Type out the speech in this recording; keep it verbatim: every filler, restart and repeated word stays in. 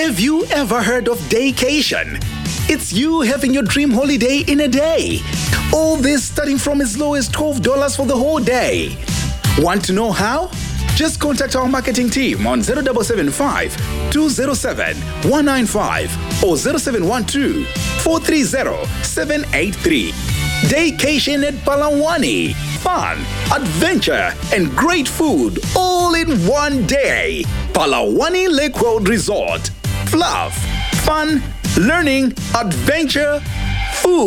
Have you ever heard of Daycation? It's you having your dream holiday in a day. All this starting from as low as twelve dollars for the whole day. Want to know how? Just contact our marketing team on zero seven seven five, two zero seven, one nine five or zero seven one two, four three zero, seven eight three. Daycation at Palawani. Fun, adventure, and great food all in one day. Palawani Lake Road Resort. Fluff, fun, learning, adventure,